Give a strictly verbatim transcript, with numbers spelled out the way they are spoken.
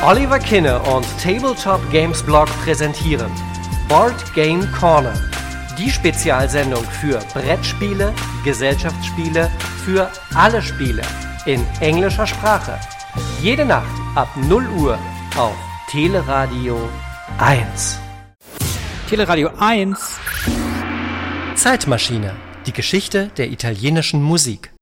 Oliver Kinne und Tabletop Games Blog präsentieren Board Game Corner, die Spezialsendung für Brettspiele, Gesellschaftsspiele, für alle Spiele in englischer Sprache. Jede Nacht ab null Uhr auf Teleradio eins. Teleradio eins. Zeitmaschine, die Geschichte der italienischen Musik.